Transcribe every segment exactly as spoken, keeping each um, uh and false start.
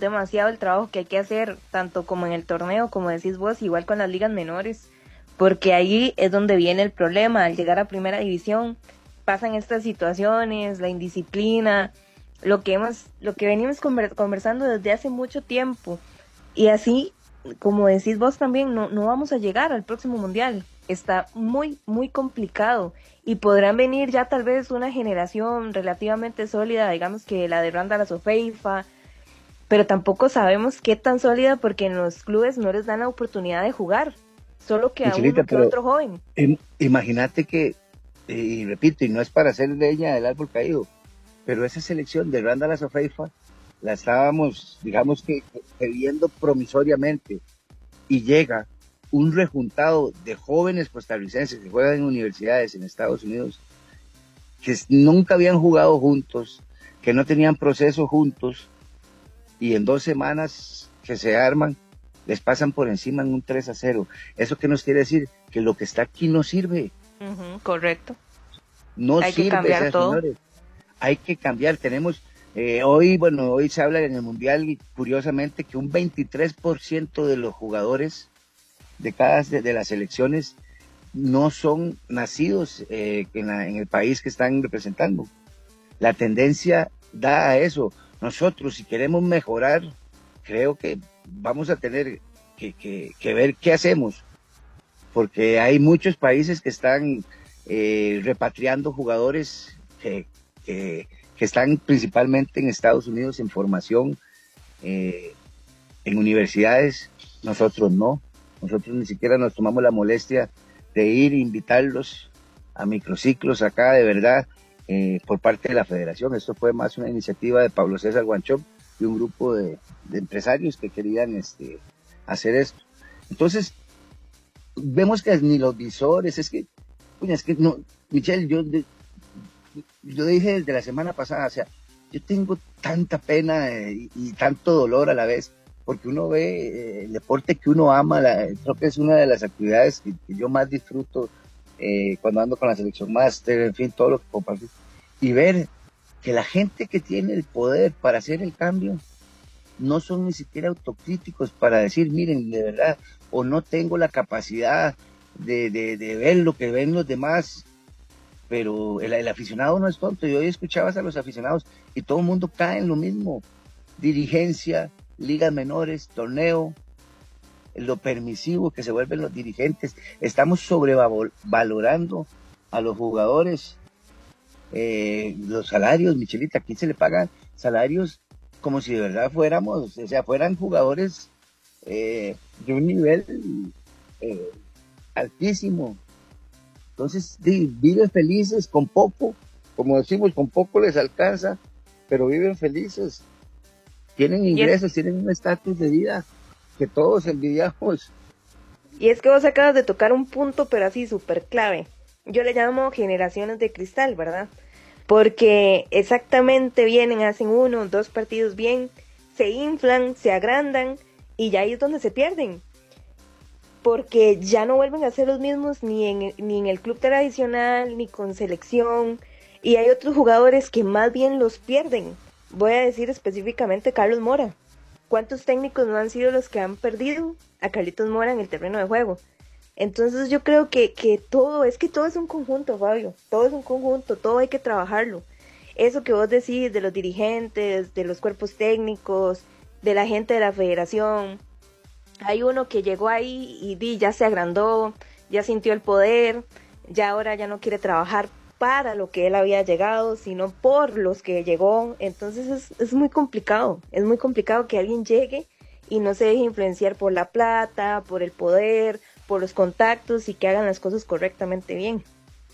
demasiado el trabajo que hay que hacer, tanto como en el torneo, como decís vos, igual con las ligas menores, porque ahí es donde viene el problema. Al llegar a primera división pasan estas situaciones, la indisciplina, lo que hemos, lo que venimos conver- conversando desde hace mucho tiempo, y así, como decís vos también, no, no vamos a llegar al próximo mundial. Está muy, muy complicado, y podrán venir ya tal vez una generación relativamente sólida, digamos que la de Randall Azofeifa, pero tampoco sabemos qué tan sólida, porque en los clubes no les dan la oportunidad de jugar, solo que a Michelita, uno que a pero otro joven. im- imagínate que, eh, y repito, y no es para hacer leña del árbol caído, pero esa selección de Randall Azofeifa la estábamos, digamos que, que viendo promisoriamente, y llega un rejuntado de jóvenes costarricenses que juegan en universidades en Estados Unidos, que nunca habían jugado juntos, que no tenían proceso juntos, y en dos semanas que se arman, les pasan por encima en un tres a cero. ¿Eso qué nos quiere decir? Que lo que está aquí no sirve. Uh-huh, correcto. No Hay que sirve, o cambiar sea, todo. señores. Hay que cambiar. Tenemos, eh, hoy, bueno, hoy se habla en el Mundial, y curiosamente, que un veintitrés por ciento de los jugadores de cada de, de las selecciones no son nacidos eh, en, la, en el país que están representando. La tendencia da a eso. Nosotros, si queremos mejorar, creo que vamos a tener que, que, que ver qué hacemos, porque hay muchos países que están eh, repatriando jugadores que, que, que están principalmente en Estados Unidos en formación, eh, en universidades. Nosotros no. Nosotros ni siquiera nos tomamos la molestia de ir e invitarlos a microciclos acá, de verdad, eh, por parte de la federación. Esto fue más una iniciativa de Pablo César Guanchop y un grupo de, de empresarios que querían este, hacer esto. Entonces, vemos que ni los visores, es que, coño, es que no, Michelle, yo, de, yo dije desde la semana pasada, o sea, yo tengo tanta pena eh, y, y tanto dolor a la vez, porque uno ve eh, el deporte que uno ama, la, creo que es una de las actividades que, que yo más disfruto eh, cuando ando con la selección máster, en fin, todo lo que compartí, y ver que la gente que tiene el poder para hacer el cambio no son ni siquiera autocríticos para decir, miren, de verdad, o no tengo la capacidad de, de, de ver lo que ven los demás, pero el, el aficionado no es tonto. Y hoy escuchabas a los aficionados y todo el mundo cae en lo mismo: dirigencia, ligas menores, torneo, lo permisivo que se vuelven los dirigentes. Estamos sobrevalorando a los jugadores, eh, los salarios. Michelita, aquí se le pagan salarios como si de verdad fuéramos, o sea, fueran jugadores eh, de un nivel eh, altísimo. Entonces, sí, viven felices con poco, como decimos, con poco les alcanza, pero viven felices. Tienen Y es, ingresos, tienen un estatus de vida que todos envidiamos. y es que vos acabas de tocar un punto, pero así súper clave. Yo le llamo generaciones de cristal, ¿verdad? Porque exactamente vienen, hacen uno, dos partidos bien, se inflan, se agrandan, y ya ahí es donde se pierden. Porque ya no vuelven a ser los mismos ni en, ni en el club tradicional, ni con selección. Y hay otros jugadores que más bien los pierden. Voy a decir específicamente Carlos Mora. ¿Cuántos técnicos no han sido los que han perdido a Carlitos Mora en el terreno de juego? Entonces yo creo que, que todo, es que todo es un conjunto, Fabio. Todo es un conjunto, todo hay que trabajarlo. Eso que vos decís de los dirigentes, de los cuerpos técnicos, de la gente de la federación. Hay uno que llegó ahí y di, ya se agrandó, ya sintió el poder, ya ahora ya no quiere trabajar para lo que él había llegado, sino por los que llegó. Entonces es, es muy complicado, es muy complicado que alguien llegue y no se deje influenciar por la plata, por el poder, por los contactos, y que hagan las cosas correctamente bien.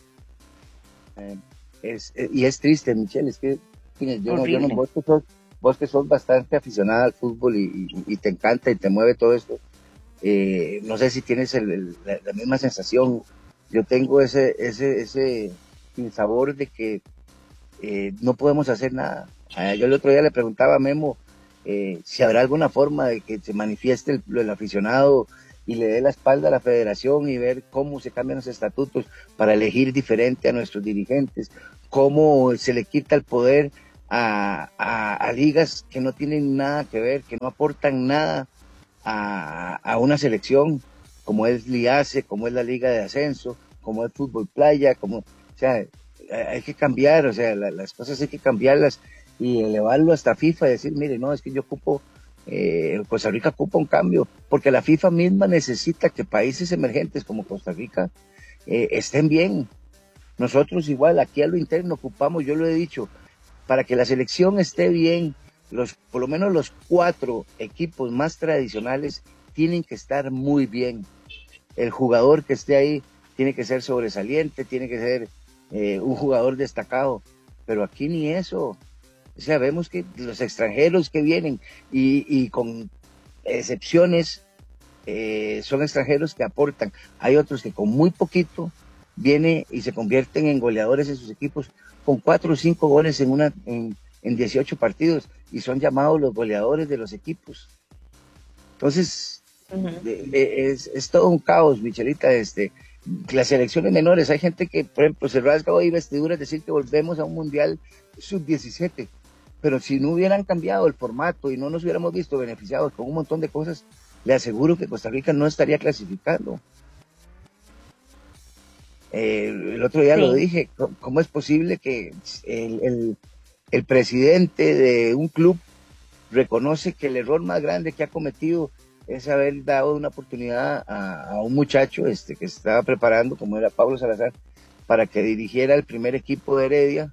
Eh, es, eh, y es triste, Michelle, es que mire, yo, no, yo no, Horrible. vos que sos, vos que sos bastante aficionada al fútbol y, y, y te encanta y te mueve todo esto, eh, no sé si tienes el, el, la, la misma sensación. Yo tengo ese, ese, ese sabor de que eh, no podemos hacer nada. Eh, yo el otro día le preguntaba a Memo eh, si habrá alguna forma de que se manifieste el, el aficionado y le dé la espalda a la federación y ver cómo se cambian los estatutos para elegir diferente a nuestros dirigentes, cómo se le quita el poder a, a, a ligas que no tienen nada que ver, que no aportan nada a, a una selección, como es LIACE, como es la Liga de Ascenso, como es Fútbol Playa, como, o sea, hay que cambiar, o sea, la, las cosas hay que cambiarlas y elevarlo hasta FIFA y decir, mire, no, es que yo ocupo, eh, Costa Rica ocupa un cambio, porque la FIFA misma necesita que países emergentes como Costa Rica eh, estén bien. Nosotros igual, aquí a lo interno ocupamos, yo lo he dicho, para que la selección esté bien, los, por lo menos los cuatro equipos más tradicionales tienen que estar muy bien. El jugador que esté ahí tiene que ser sobresaliente, tiene que ser eh, un jugador destacado, pero aquí ni eso. O sea, vemos que los extranjeros que vienen y, y con excepciones eh, son extranjeros que aportan. Hay otros que con muy poquito viene y se convierten en goleadores en sus equipos con cuatro o cinco goles en una en, en dieciocho partidos y son llamados los goleadores de los equipos. Entonces, Uh-huh. de, de, es, es todo un caos, Michelita. Este, las selecciones menores, hay gente que, por ejemplo, se rasga hoy vestiduras decir que volvemos a un mundial sub diecisiete, pero si no hubieran cambiado el formato y no nos hubiéramos visto beneficiados con un montón de cosas, le aseguro que Costa Rica no estaría clasificando. Eh, el otro día lo Sí. dije, ¿cómo es posible que el, el, el presidente de un club reconoce que el error más grande que ha cometido es haber dado una oportunidad a, a un muchacho este, que se estaba preparando, como era Pablo Salazar, para que dirigiera el primer equipo de Heredia,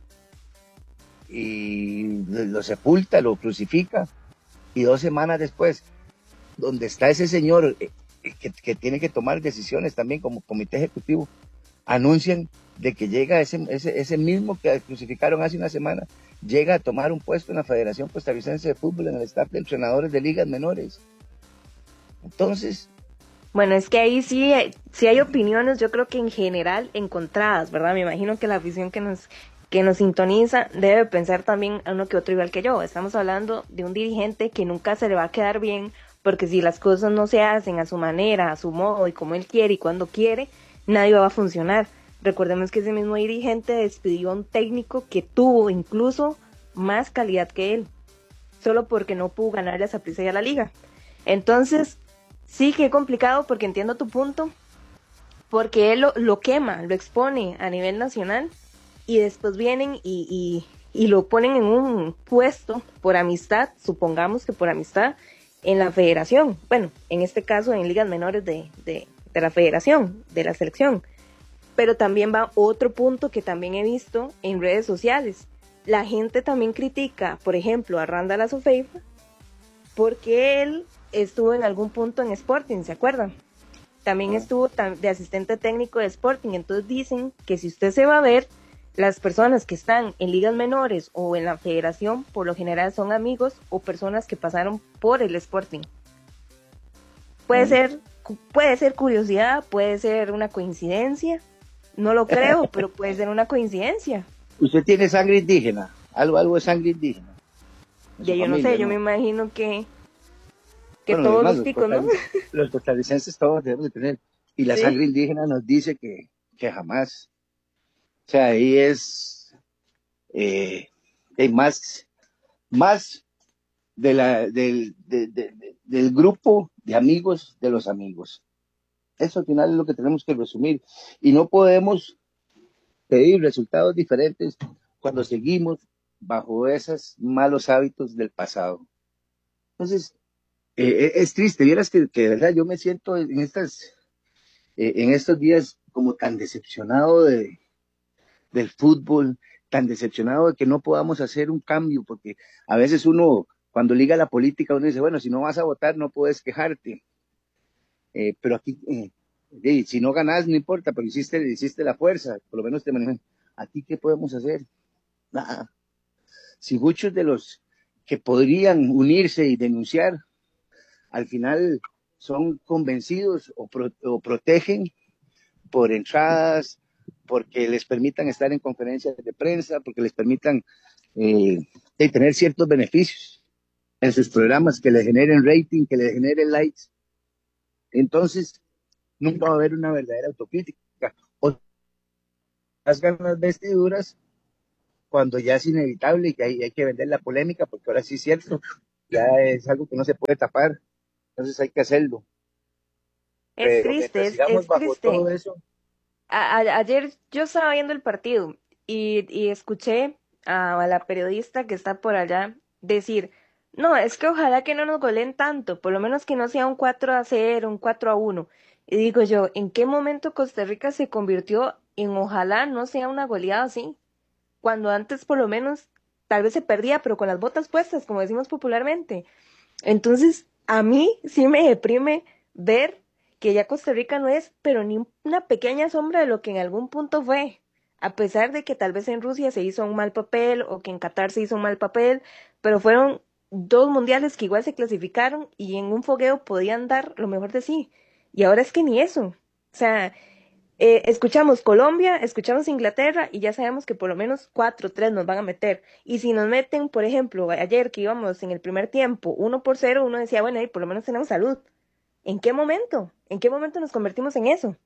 y lo sepulta, lo crucifica, y dos semanas después, donde está ese señor eh, que, que tiene que tomar decisiones también como comité ejecutivo, anuncian de que llega ese, ese, ese mismo que crucificaron hace una semana, llega a tomar un puesto en la Federación Costarricense de Fútbol, en el staff de entrenadores de ligas menores. Entonces... Bueno, es que ahí sí, sí hay opiniones, yo creo que en general encontradas, ¿verdad? Me imagino que la afición que nos, que nos sintoniza debe pensar también a uno que otro igual que yo. Estamos hablando de un dirigente que nunca se le va a quedar bien, porque si las cosas no se hacen a su manera, a su modo y como él quiere y cuando quiere, nadie va a funcionar. Recordemos que ese mismo dirigente despidió a un técnico que tuvo incluso más calidad que él, solo porque no pudo ganarle a Saprissa y a la liga. Entonces, sí que es complicado porque entiendo tu punto, porque él lo, lo quema, lo expone a nivel nacional y después vienen y, y, y lo ponen en un puesto por amistad, supongamos que por amistad, en la federación. Bueno, en este caso en ligas menores de, de, de la federación, de la selección. Pero también va otro punto que también he visto en redes sociales. La gente también critica, por ejemplo, a Randall Azofeifa, porque él estuvo en algún punto en Sporting, ¿se acuerdan? También estuvo de asistente técnico de Sporting, entonces dicen que si usted se va a ver, las personas que están en ligas menores o en la federación, por lo general son amigos o personas que pasaron por el Sporting. Puede ser, puede ser curiosidad, puede ser una coincidencia, no lo creo, pero puede ser una coincidencia. ¿Usted tiene sangre indígena? Algo, algo de sangre indígena. Ya yo familia, no sé, ¿no? Yo me imagino que, que bueno, todos además, los ticos, ¿no? Los costarricenses todos debemos de tener. Y la ¿sí? sangre indígena nos dice que, que jamás. O sea, ahí es eh, hay más, más de la, del, de, de, de, del grupo de amigos de los amigos. Eso al final es lo que tenemos que resumir. Y no podemos pedir resultados diferentes cuando seguimos bajo esos malos hábitos del pasado. Entonces, eh, es triste. Vieras que, que de verdad yo me siento en estas, eh, en estos días como tan decepcionado de, del fútbol, tan decepcionado de que no podamos hacer un cambio, porque a veces uno, cuando liga la política, uno dice, bueno, si no vas a votar no puedes quejarte. Eh, pero aquí, eh, eh, si no ganás, no importa, pero hiciste, hiciste la fuerza, por lo menos te manejan. ¿Aquí qué podemos hacer? Nada. Si muchos de los que podrían unirse y denunciar, al final son convencidos o, pro, o protegen por entradas, porque les permitan estar en conferencias de prensa, porque les permitan eh, de tener ciertos beneficios en sus programas que les generen rating, que les generen likes. Entonces, nunca va a haber una verdadera autocrítica. O rasgan las vestiduras cuando ya es inevitable y que hay, hay que vender la polémica, porque ahora sí es cierto, ya es algo que no se puede tapar, entonces hay que hacerlo. Es Pero triste, mientras es, sigamos es bajo triste. todo eso, A- a- ayer yo estaba viendo el partido y, y escuché a, a la periodista que está por allá decir, no, es que ojalá que no nos goleen tanto, por lo menos que no sea un cuatro a cero, un cuatro a uno. Y digo yo, ¿en qué momento Costa Rica se convirtió en ojalá no sea una goleada así? Cuando antes por lo menos tal vez se perdía, pero con las botas puestas, como decimos popularmente. Entonces, a mí sí me deprime ver que ya Costa Rica no es, pero ni una pequeña sombra de lo que en algún punto fue. A pesar de que tal vez en Rusia se hizo un mal papel o que en Qatar se hizo un mal papel, pero fueron dos mundiales que igual se clasificaron y en un fogueo podían dar lo mejor de sí. Y ahora es que ni eso. O sea, eh, escuchamos Colombia, escuchamos Inglaterra y ya sabemos que por lo menos cuatro, tres nos van a meter. Y si nos meten, por ejemplo, ayer que íbamos en el primer tiempo, uno por cero, uno decía, bueno, ahí por lo menos tenemos salud. ¿En qué momento? ¿En qué momento nos convertimos en eso?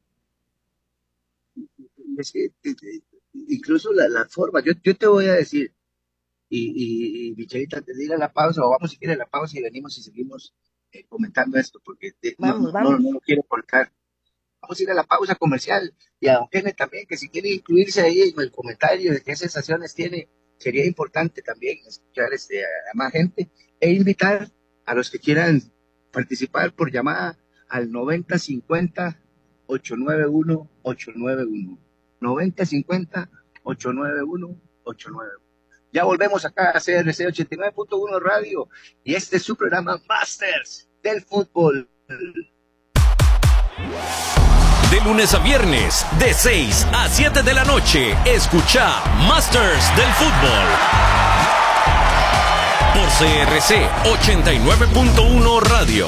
es que, eh, eh, incluso la, la forma, yo, yo te voy a decir, y, y, y Michelita, te diga la pausa, o vamos si quieres la pausa y venimos y seguimos eh, comentando esto, porque te- no, Vamos, no, no vamos. lo quiero colgar. Vamos a ir a la pausa comercial y a don Kenneth también, que si quiere incluirse ahí en el comentario de qué sensaciones tiene, sería importante también escuchar este, a, a más gente e invitar a los que quieran participar por llamada al noventa cincuenta ocho nueve uno ocho nueve uno. noventa cincuenta ocho nueve uno ocho nueve uno. Ya volvemos acá a C R C ochenta y nueve punto uno Radio y este es su programa Masters del Fútbol. De lunes a viernes, de seis a siete de la noche, escucha Masters del Fútbol. Por C R C ochenta y nueve punto uno Radio.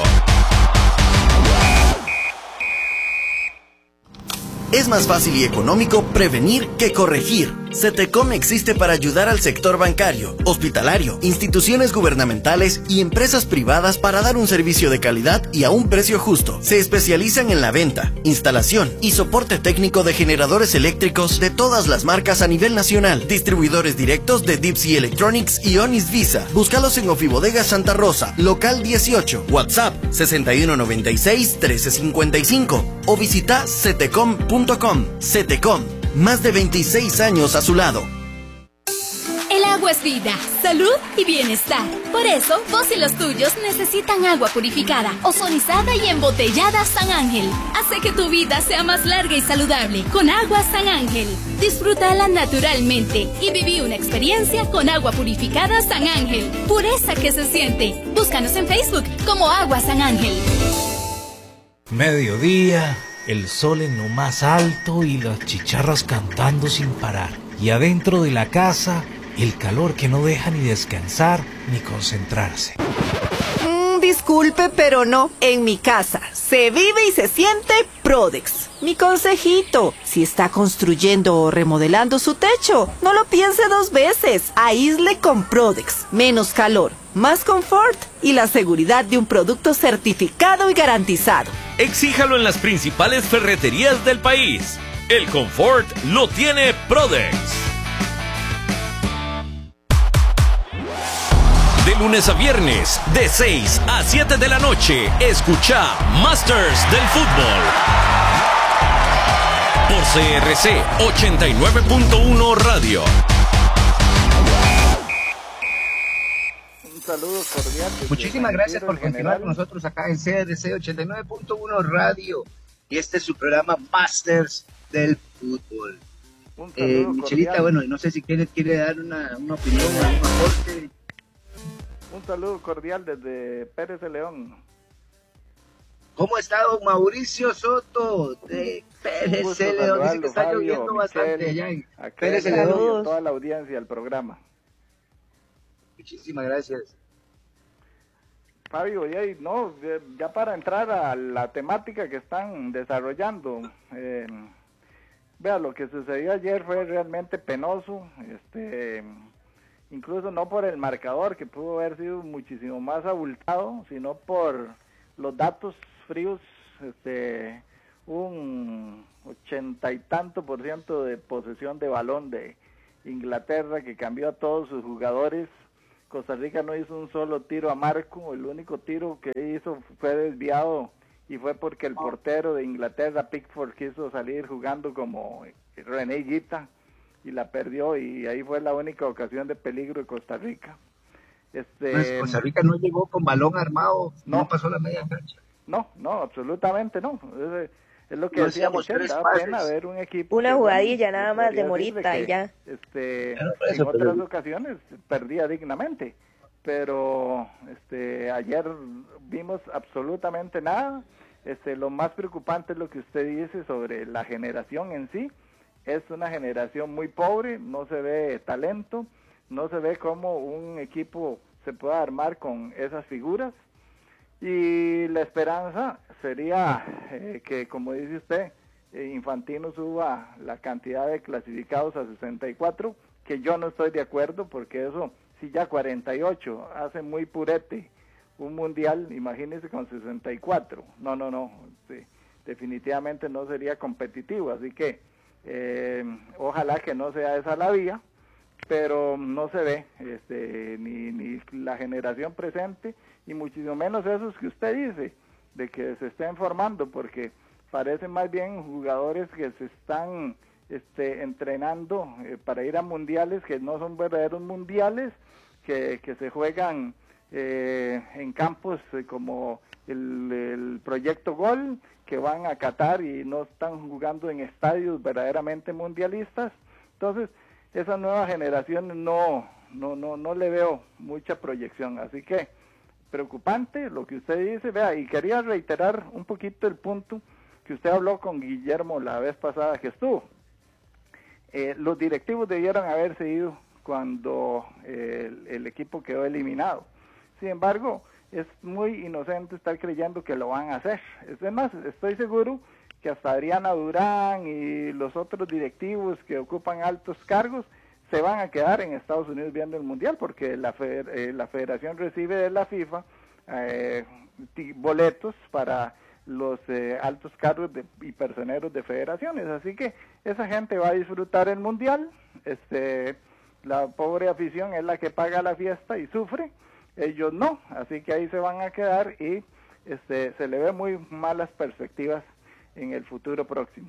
Es más fácil y económico prevenir que corregir. CETECOM existe para ayudar al sector bancario, hospitalario, instituciones gubernamentales y empresas privadas para dar un servicio de calidad y a un precio justo. Se especializan en la venta, instalación y soporte técnico de generadores eléctricos de todas las marcas a nivel nacional. Distribuidores directos de Deep Sea Electronics y Onis Visa. Búscalos en Ofibodega Santa Rosa, local dieciocho, WhatsApp sesenta y uno noventa y seis trece cincuenta y cinco o visita cetecom punto com. CETECOM, más de veintiséis años a su lado. El agua es vida, salud y bienestar. Por eso, vos y los tuyos necesitan agua purificada, ozonizada y embotellada San Ángel. Hace que tu vida sea más larga y saludable con agua San Ángel. Disfrútala naturalmente y viví una experiencia con agua purificada San Ángel. Pureza que se siente. Búscanos en Facebook como Agua San Ángel. Mediodía, el sol en lo más alto y las chicharras cantando sin parar. Y adentro de la casa, el calor que no deja ni descansar ni concentrarse. Mm, disculpe, pero no. En mi casa se vive y se siente Prodex. Mi consejito, si está construyendo o remodelando su techo, no lo piense dos veces. Aísle con Prodex. Menos calor, más confort y la seguridad de un producto certificado y garantizado. Exíjalo en las principales ferreterías del país. El confort lo tiene Prodex. De lunes a viernes, de seis a siete de la noche, escucha Masters del Fútbol. Por C R C ochenta y nueve punto uno Radio. Un saludo cordial. Muchísimas gracias por continuar con nosotros acá en C R C ochenta y nueve punto uno Radio. Y este es su programa Masters del Fútbol. Eh, Michelita, bueno, no sé si quiere, quiere dar una, una opinión, algún aporte. Un saludo cordial desde Pérez de León. ¿Cómo está don Mauricio Soto de Pérez de León? Dice que está Fabio, lloviendo bastante Michel, allá en acá Pérez de en León. toda la audiencia del programa. Muchísimas gracias. Fabio, ya, no, ya para entrar a la temática que están desarrollando, eh, vea, lo que sucedió ayer fue realmente penoso, este, incluso no por el marcador, que pudo haber sido muchísimo más abultado, sino por los datos fríos, este, un ochenta y tanto por ciento de posesión de balón de Inglaterra, que cambió a todos sus jugadores. Costa Rica no hizo un solo tiro a marco, el único tiro que hizo fue desviado y fue porque el portero de Inglaterra, Pickford, quiso salir jugando como René Higuita y la perdió, y ahí fue la única ocasión de peligro de Costa Rica. Este, pues Costa Rica no llegó con balón armado, no, no pasó la media cancha. No, no, absolutamente no. Es, es lo que no decía Michelle, da pena ver un equipo. Una jugadilla bueno, nada más de Morita y ya. Este, en otras pero... ocasiones perdía dignamente, pero este ayer vimos absolutamente nada. Este, lo más preocupante es lo que usted dice sobre la generación en sí. Es una generación muy pobre, no se ve talento, no se ve cómo un equipo se pueda armar con esas figuras. Y la esperanza sería eh, que, como dice usted, eh, Infantino suba la cantidad de clasificados a sesenta y cuatro, que yo no estoy de acuerdo, porque eso, si ya cuarenta y ocho hace muy purete un mundial, imagínese con sesenta y cuatro. No, no, no, sí, definitivamente no sería competitivo, así que eh, ojalá que no sea esa la vía, pero no se ve este, ni, ni la generación presente, y muchísimo menos esos que usted dice, de que se estén formando, porque parecen más bien jugadores que se están este, entrenando eh, para ir a mundiales, que no son verdaderos mundiales, que, que se juegan eh, en campos eh, como el, el Proyecto Gol, que van a Qatar y no están jugando en estadios verdaderamente mundialistas. Entonces, esa nueva generación no, no, no, no le veo mucha proyección, así que preocupante lo que usted dice. Vea, y quería reiterar un poquito el punto que usted habló con Guillermo la vez pasada que estuvo. Eh, los directivos debieron haberse ido cuando eh, el, el equipo quedó eliminado. Sin embargo, es muy inocente estar creyendo que lo van a hacer. Es más, estoy seguro que hasta Adriana Durán y los otros directivos que ocupan altos cargos se van a quedar en Estados Unidos viendo el Mundial, porque la, feder, eh, la federación recibe de la FIFA eh, boletos para los eh, altos cargos de, y personeros de federaciones, así que esa gente va a disfrutar el Mundial. Este, la pobre afición es la que paga la fiesta y sufre, ellos no, así que ahí se van a quedar y este, se le ve muy malas perspectivas en el futuro próximo.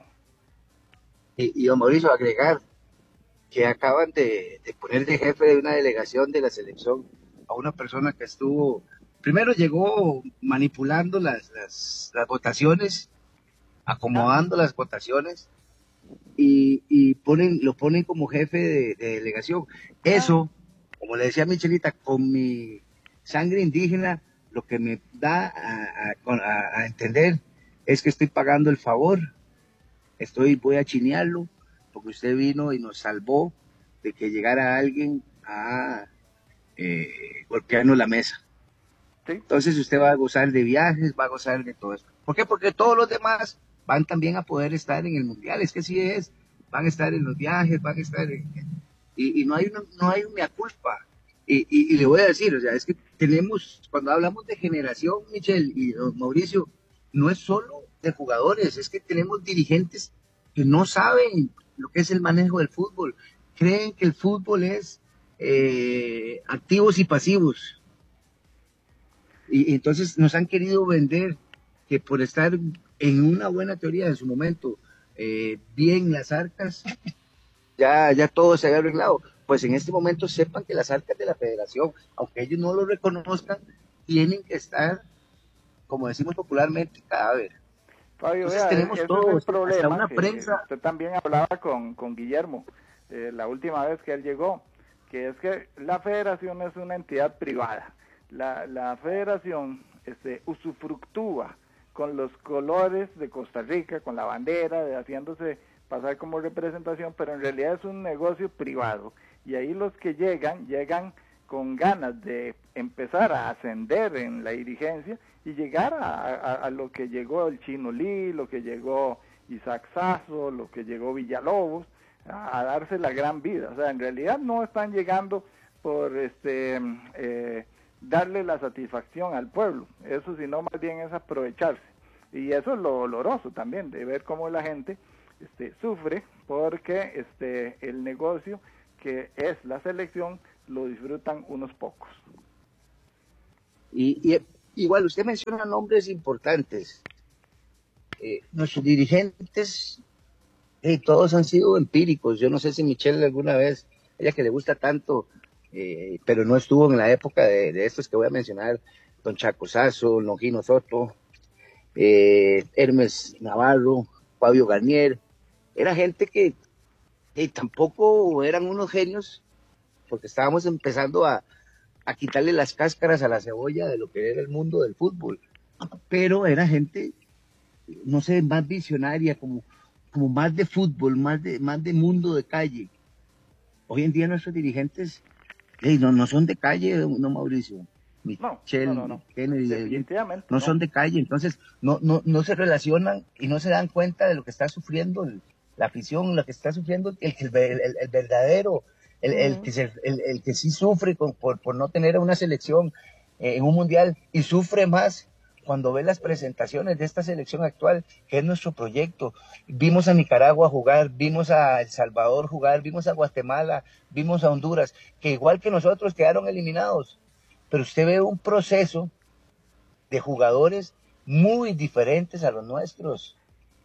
Y, y don Mauricio, agregar que acaban de, de poner de jefe de una delegación de la selección a una persona que estuvo, primero llegó manipulando las, las, las votaciones, acomodando las votaciones, y, y ponen, lo ponen como jefe de, de delegación. Eso, como le decía Michelita, con mi sangre indígena, lo que me da a, a, a entender es que estoy pagando el favor, estoy, voy a chinearlo, porque usted vino y nos salvó de que llegara alguien a eh, golpearnos la mesa. ¿Sí? Entonces usted va a gozar de viajes, va a gozar de todo eso. ¿Por qué? Porque todos los demás van también a poder estar en el Mundial, es que sí es, van a estar en los viajes, van a estar en... Y, y no hay una, no hay una culpa. Y, y, y le voy a decir, o sea, es que tenemos, cuando hablamos de generación, Michelle y don Mauricio, no es solo de jugadores, es que tenemos dirigentes que no saben lo que es el manejo del fútbol, creen que el fútbol es eh, activos y pasivos, y, y entonces nos han querido vender que por estar en una buena teoría en su momento, eh, bien las arcas, ya, ya todo se había arreglado. Pues en este momento sepan que las arcas de la federación, aunque ellos no lo reconozcan, tienen que estar, como decimos popularmente, cadáver. Fabio, Entonces vea, tenemos ese todo, es el problema, hasta una que prensa. Usted también hablaba con, con Guillermo eh, la última vez que él llegó, que es que la federación es una entidad privada. La, la federación este, usufructúa con los colores de Costa Rica, con la bandera, de haciéndose pasar como representación, pero en realidad es un negocio privado. Y ahí los que llegan, llegan con ganas de empezar a ascender en la dirigencia y llegar a, a, a lo que llegó el Chino Lee, lo que llegó Isaac Sasso, lo que llegó Villalobos, a, a darse la gran vida. O sea, en realidad no están llegando por este eh, darle la satisfacción al pueblo, eso sino más bien es aprovecharse. Y eso es lo doloroso también, de ver cómo la gente este, sufre porque este el negocio que es la selección lo disfrutan unos pocos. Y, y igual usted menciona nombres importantes. Eh, nuestros dirigentes, eh, todos han sido empíricos. Yo no sé si Michelle alguna vez, ella que le gusta tanto, eh, pero no estuvo en la época de, de estos que voy a mencionar, don Chaco Sasso, Longino Soto, eh, Hermes Navarro, Fabio Garnier. Era gente que eh, tampoco eran unos genios, porque estábamos empezando a, a quitarle las cáscaras a la cebolla de lo que era el mundo del fútbol. Pero era gente, no sé, más visionaria, como, como más de fútbol, más de, más de mundo de calle. Hoy en día nuestros dirigentes hey, no, no son de calle, no Mauricio. Michelle, no, no, no, no. Kennedy, Definitivamente no, no son de calle, entonces no, no, no se relacionan y no se dan cuenta de lo que está sufriendo el, la afición, lo que está sufriendo el, el, el, el verdadero, el, uh-huh. el, que se, el, el que sí sufre con, por, por no tener una selección eh, en un mundial y sufre más cuando ve las presentaciones de esta selección actual, que es nuestro proyecto. Vimos a Nicaragua jugar, vimos a El Salvador jugar, vimos a Guatemala, vimos a Honduras, que igual que nosotros quedaron eliminados. Pero usted ve un proceso de jugadores muy diferentes a los nuestros.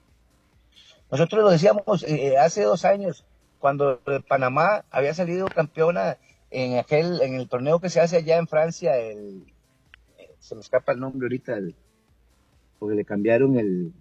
Nosotros lo decíamos eh, hace dos años, cuando Panamá había salido campeona en aquel, en el torneo que se hace allá en Francia, el, se me escapa el nombre ahorita, el, porque le cambiaron el,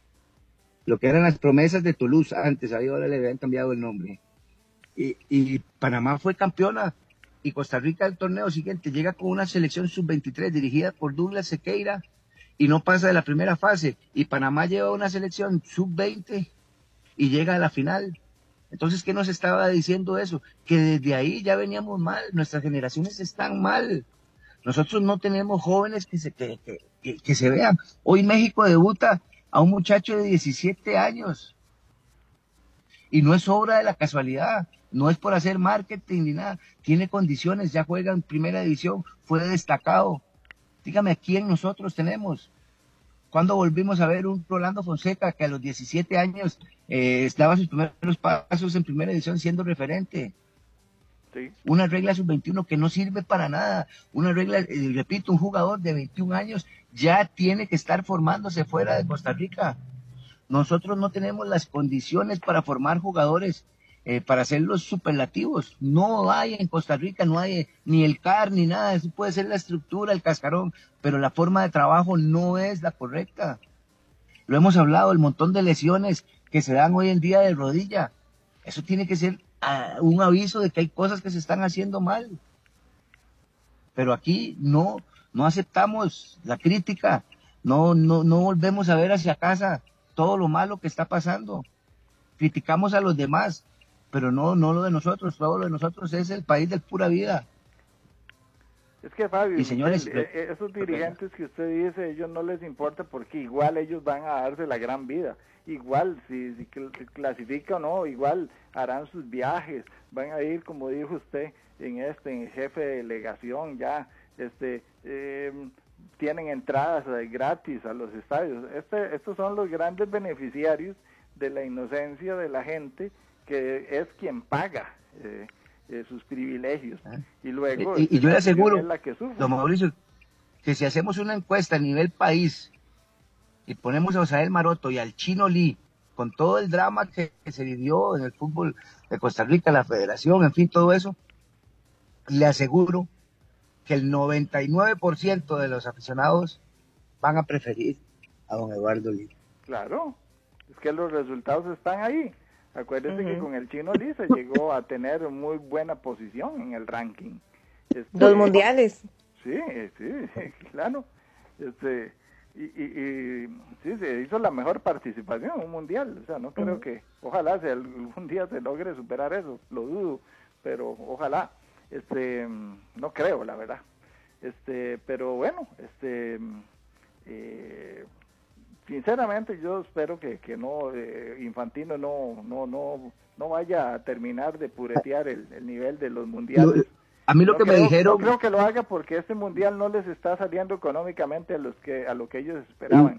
lo que eran las promesas de Toulouse antes, ahí ahora le habían cambiado el nombre. Y, y Panamá fue campeona. Y Costa Rica el torneo siguiente llega con una selección sub veintitrés dirigida por Douglas Sequeira y no pasa de la primera fase. Y Panamá lleva una selección sub veinte y llega a la final. Entonces, ¿qué nos estaba diciendo eso? Que desde ahí ya veníamos mal, nuestras generaciones están mal. Nosotros no tenemos jóvenes que se, que, que, que, que se vean. Hoy México debuta a un muchacho de diecisiete años. Y no es obra de la casualidad. No es por hacer marketing ni nada. Tiene condiciones, ya juega en primera división, fue destacado. Dígame, ¿a quién nosotros tenemos? ¿Cuándo volvimos a ver un Rolando Fonseca que a los diecisiete años eh, daba sus primeros pasos en primera división siendo referente? Sí. Una regla sub veintiuno que no sirve para nada. Una regla, eh, repito, un jugador de veintiún años ya tiene que estar formándose fuera de Costa Rica. Nosotros no tenemos las condiciones para formar jugadores Eh, para hacer los superlativos. No hay en Costa Rica, no hay ni el C A R ni nada. Eso puede ser la estructura, el cascarón, pero la forma de trabajo no es la correcta. Lo hemos hablado, el montón de lesiones que se dan hoy en día de rodilla. Eso tiene que ser uh, un aviso de que hay cosas que se están haciendo mal. Pero aquí no, no aceptamos la crítica, no, no, no volvemos a ver hacia casa todo lo malo que está pasando. Criticamos a los demás, pero no, no lo de nosotros. Todo lo de nosotros es el país del pura vida. Es que, Fabio, y señores, usted, eh, esos dirigentes que usted dice, ellos no les importa porque igual ellos van a darse la gran vida. Igual, si, si clasifica o no, igual harán sus viajes, van a ir, como dijo usted, en este, en jefe de delegación, ya, este, eh, tienen entradas eh, gratis a los estadios. Este, estos son los grandes beneficiarios de la inocencia de la gente, que es quien paga eh, eh, sus privilegios. ¿Ah? Y luego... Y, y yo le aseguro, don Mauricio, que si hacemos una encuesta a nivel país y ponemos a Osael Maroto y al Chino Lee, con todo el drama que, que se vivió en el fútbol de Costa Rica, la federación, en fin, todo eso, le aseguro que el noventa y nueve por ciento de los aficionados van a preferir a don Eduardo Lee. Claro, es que los resultados están ahí. Acuérdense uh-huh. que con el Chino Lee se llegó a tener muy buena posición en el ranking. Este, Dos mundiales. Sí, sí, claro. Este, y, y, y sí, se hizo la mejor participación en un mundial. O sea, no creo uh-huh. que, ojalá se, algún día se logre superar eso, lo dudo, pero ojalá. Este, no creo, la verdad. Este, pero bueno, este, eh, sinceramente yo espero que, que no eh, Infantino no no no no vaya a terminar de puretear el, el nivel de los mundiales. A mí lo no que creo, me dijeron, no creo que lo haga porque este mundial no les está saliendo económicamente a los que a lo que ellos esperaban.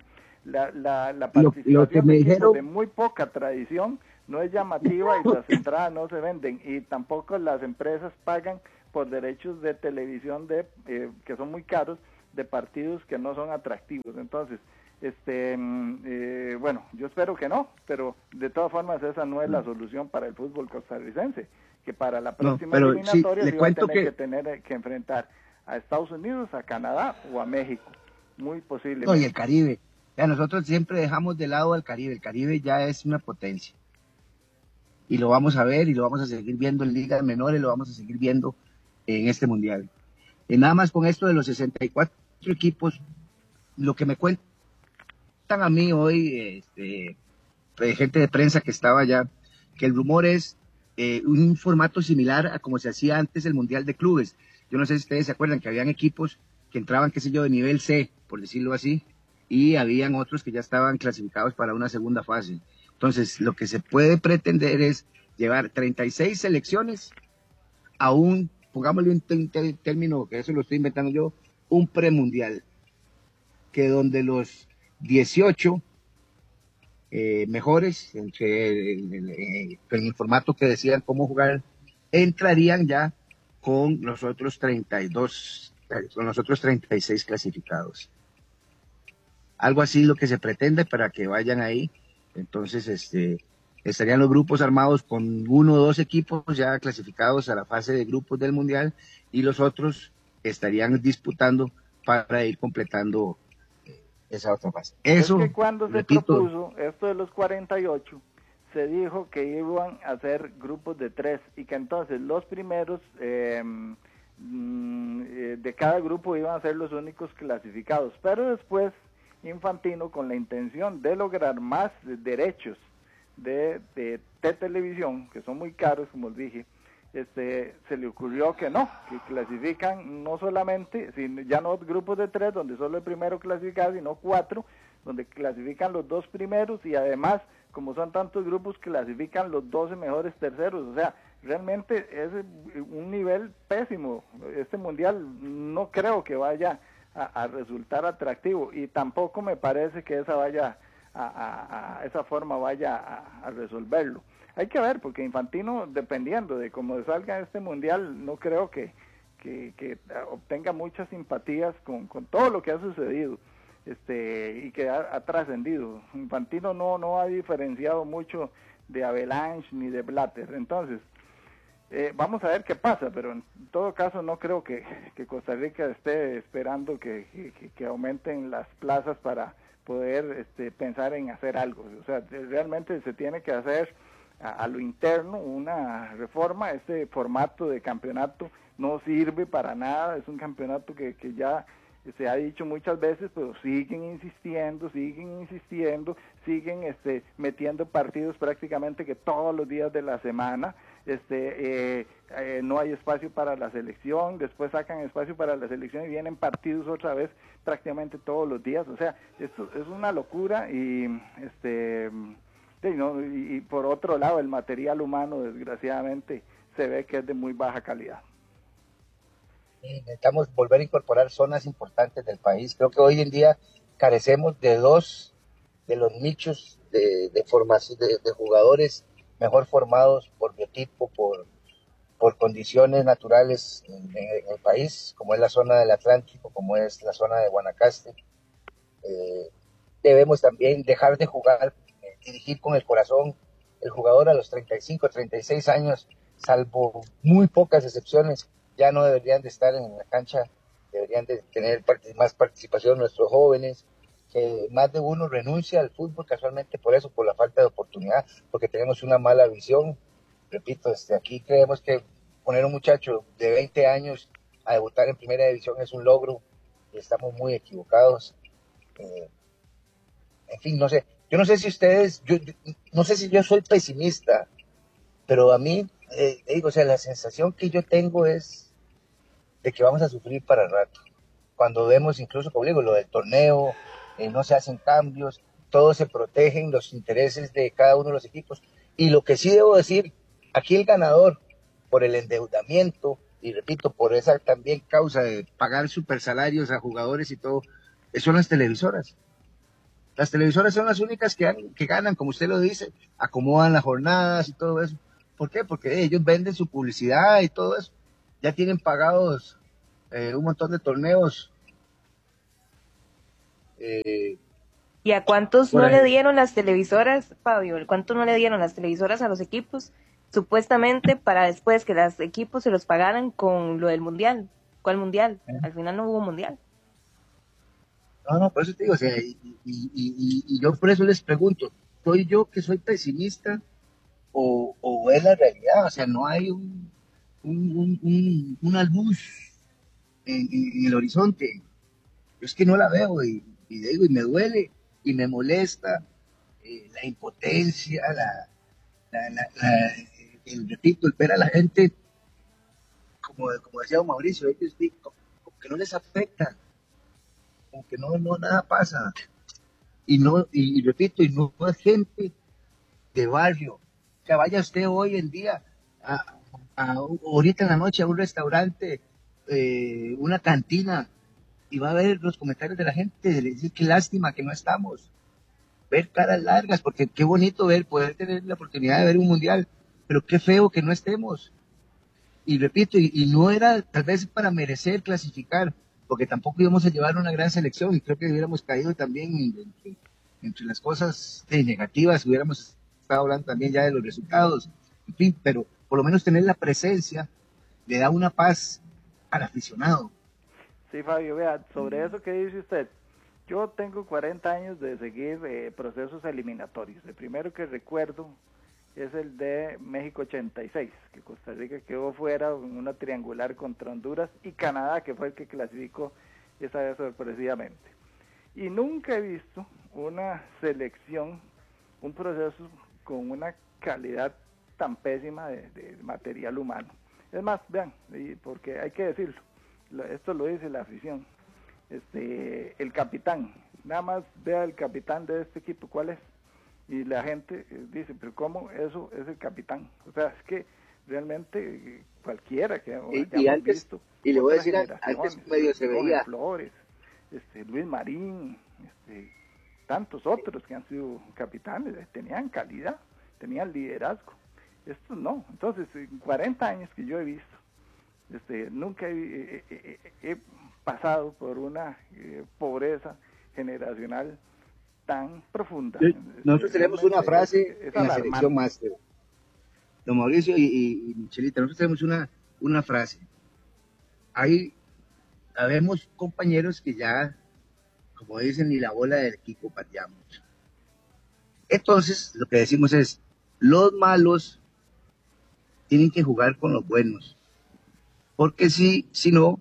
la, la, la Lo, participación lo que me de equipos dijeron... de muy poca tradición no es llamativa y las entradas no se venden, y tampoco las empresas pagan por derechos de televisión de eh, que son muy caros, de partidos que no son atractivos. Entonces, este eh, bueno, yo espero que no, pero de todas formas esa no es la solución para el fútbol costarricense, que para la próxima no, eliminatoria sí, se va a tener que... que tener que enfrentar a Estados Unidos, a Canadá o a México, muy posiblemente. No, y el Caribe. Ya nosotros siempre dejamos de lado al Caribe. El Caribe ya es una potencia. Y lo vamos a ver y lo vamos a seguir viendo en ligas menores, lo vamos a seguir viendo en este mundial. Y nada más con esto de los sesenta y cuatro equipos, lo que me cuentan a mí hoy, este, gente de prensa que estaba allá, que el rumor es eh, un formato similar a como se hacía antes el Mundial de Clubes. Yo no sé si ustedes se acuerdan que habían equipos que entraban, qué sé yo, de nivel C, por decirlo así, y habían otros que ya estaban clasificados para una segunda fase. Entonces, lo que se puede pretender es llevar treinta y seis selecciones a un, pongámosle un término, que eso lo estoy inventando yo, un premundial, que donde los dieciocho eh, mejores, entre el, el, el, en el formato que decían cómo jugar, entrarían ya con los otros treinta y dos, con los otros treinta y seis clasificados. Algo así lo que se pretende para que vayan ahí. Entonces, este, estarían los grupos armados con uno o dos equipos ya clasificados a la fase de grupos del Mundial, y los otros estarían disputando para ir completando esa otra fase. Eso, es que cuando se repito, propuso esto de los cuarenta y ocho, se dijo que iban a hacer grupos de tres, y que entonces los primeros eh, de cada grupo iban a ser los únicos clasificados, pero después Infantino, con la intención de lograr más derechos de, de, de televisión, que son muy caros, como les dije, este, se le ocurrió que no, que clasifican no solamente, sin, ya no grupos de tres, donde solo el primero clasificado, sino cuatro, donde clasifican los dos primeros, y además, como son tantos grupos, clasifican los doce mejores terceros. O sea, realmente es un nivel pésimo. Este mundial no creo que vaya a, a resultar atractivo, y tampoco me parece que esa vaya a, a, a esa forma vaya a, a resolverlo. Hay que ver, porque Infantino, dependiendo de cómo salga este mundial, no creo que, que, que obtenga muchas simpatías con, con todo lo que ha sucedido este y que ha, ha trascendido. Infantino no, no ha diferenciado mucho de Avalanche ni de Blatter. Entonces, eh, vamos a ver qué pasa, pero en todo caso no creo que, que Costa Rica esté esperando que, que, que aumenten las plazas para poder este, pensar en hacer algo. O sea, realmente se tiene que hacer a, a lo interno una reforma. Este formato de campeonato no sirve para nada, es un campeonato que, que ya se ha dicho muchas veces, pero siguen insistiendo, siguen insistiendo, siguen este, metiendo partidos prácticamente que todos los días de la semana. Este, eh, eh, no hay espacio para la selección, después sacan espacio para la selección y vienen partidos otra vez prácticamente todos los días. O sea, esto es una locura, y este y, no, y, y por otro lado el material humano desgraciadamente se ve que es de muy baja calidad. Necesitamos volver a incorporar zonas importantes del país. Creo que hoy en día carecemos de dos de los nichos de, de formación de, de jugadores mejor formados por biotipo, por, por condiciones naturales en, en el país, como es la zona del Atlántico, como es la zona de Guanacaste. Eh, debemos también dejar de jugar, eh, dirigir con el corazón. El jugador a los treinta y cinco, treinta y seis años, salvo muy pocas excepciones, ya no deberían de estar en la cancha, deberían de tener part- más participación nuestros jóvenes, que más de uno renuncia al fútbol casualmente por eso, por la falta de oportunidad, porque tenemos una mala visión. Repito, desde aquí creemos que poner a un muchacho de veinte años a debutar en primera división es un logro, y estamos muy equivocados. Eh, en fin, no sé, yo no sé si ustedes, yo, yo, no sé si yo soy pesimista, pero a mí, eh, digo, o sea, la sensación que yo tengo es de que vamos a sufrir para el rato. Cuando vemos incluso, como digo, lo del torneo, eh, no se hacen cambios, todos se protegen los intereses de cada uno de los equipos. Y lo que sí debo decir, aquí el ganador por el endeudamiento, y repito, por esa también causa de pagar super salarios a jugadores y todo, son las televisoras. Las televisoras son las únicas que, han, que ganan, como usted lo dice, acomodan las jornadas y todo eso. ¿Por qué? Porque ellos venden su publicidad y todo eso. Ya tienen pagados eh, un montón de torneos. Eh, ¿Y a cuántos no ahí. le dieron las televisoras, Fabio? ¿Cuántos no le dieron las televisoras a los equipos? Supuestamente para después que los equipos se los pagaran con lo del mundial. ¿Cuál mundial? ¿Eh? Al final no hubo mundial. No, no, por eso te digo, o sea, y, y, y, y yo por eso les pregunto, ¿soy yo que soy pesimista o, o es la realidad? O sea, no hay un, un, un, un, una luz en, en, el horizonte. Yo es que no la veo y, y digo, y me duele y me molesta eh, la impotencia, la, la, la, la el, repito, el ver a la gente, como, como decía don Mauricio, ellos como, como que no les afecta. Como que no, no, nada pasa. Y no, y, y repito, y no, no es gente de barrio. O sea, vaya usted hoy en día, a, a, ahorita en la noche a un restaurante, eh, una cantina, y va a ver los comentarios de la gente, de decir qué lástima que no estamos. Ver caras largas, porque qué bonito ver, poder tener la oportunidad de ver un mundial, pero qué feo que no estemos. Y repito, y, y no era tal vez para merecer clasificar, porque tampoco íbamos a llevar una gran selección y creo que hubiéramos caído también entre, entre las cosas de negativas, hubiéramos estado hablando también ya de los resultados, en fin, pero por lo menos tener la presencia le da una paz al aficionado. Sí, Fabio, vea, sobre eso que dice usted, yo tengo cuarenta años de seguir eh, procesos eliminatorios. El primero que recuerdo es el de México ochenta y seis, que Costa Rica quedó fuera en una triangular contra Honduras y Canadá, que fue el que clasificó esa vez sorpresivamente. Y nunca he visto una selección, un proceso con una calidad tan pésima de, de material humano. Es más, vean, porque hay que decirlo, esto lo dice la afición, este, el capitán, nada más vea el capitán de este equipo, ¿cuál es? Y la gente dice, pero ¿cómo eso es el capitán? O sea, es que realmente cualquiera que y, y antes, visto, y le voy a decir, antes medio se veía Flores, este, Luis Marín, este, tantos otros que han sido capitanes, tenían calidad, tenían liderazgo. Estos no. Entonces, en cuarenta años que yo he visto, este, nunca he, he, he, he pasado por una eh, pobreza generacional tan profunda. Sí, nosotros tenemos una frase es, es en la selección máster, don Mauricio y, y, y Michelita, nosotros tenemos una, una frase. Hay, habemos compañeros que ya, como dicen, ni la bola del equipo pateamos. Entonces, lo que decimos es, los malos tienen que jugar con los buenos, porque si, si no,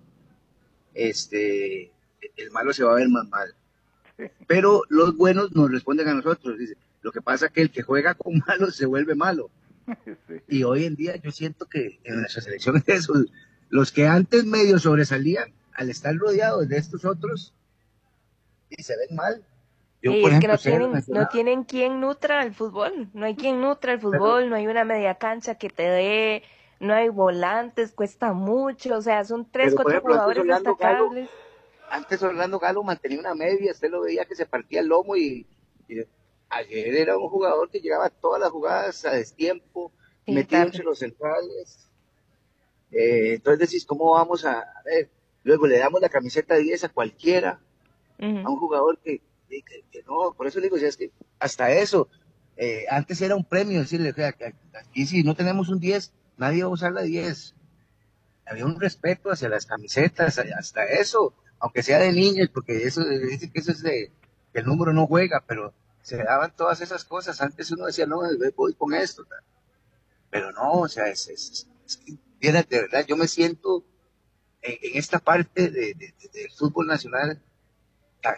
este, el malo se va a ver más mal. Pero los buenos nos responden a nosotros, dice, lo que pasa es que el que juega con malos se vuelve malo. Sí. Y hoy en día yo siento que en nuestra selección es eso, los que antes medio sobresalían, al estar rodeados de estos otros, y se ven mal. Yo, y por es ejemplo, que no tienen, no tienen quien nutra el fútbol, no hay quien nutra el fútbol, pero, no hay una media cancha que te dé, no hay volantes, cuesta mucho, o sea, son tres, cuatro ejemplo, jugadores destacables. Galo, antes Orlando Galo mantenía una media, usted lo veía que se partía el lomo y, y ayer era un jugador que llegaba a todas las jugadas a destiempo, sí, metido entre los centrales. Eh, entonces decís, ¿cómo vamos a, a ver? Luego le damos la camiseta diez a cualquiera, uh-huh. a un jugador que, que, que no, por eso le digo, o sea, es que hasta eso, eh, antes era un premio decirle, o sea, que aquí si no tenemos un diez, nadie va a usar la diez. Había un respeto hacia las camisetas, hasta eso, aunque sea de niños, porque eso dice que eso es de, que el número no juega, pero se daban todas esas cosas. Antes uno decía, no, voy con esto, pero no, o sea, es, es, es que, de verdad, yo me siento en, en esta parte de, de, de, del fútbol nacional tan,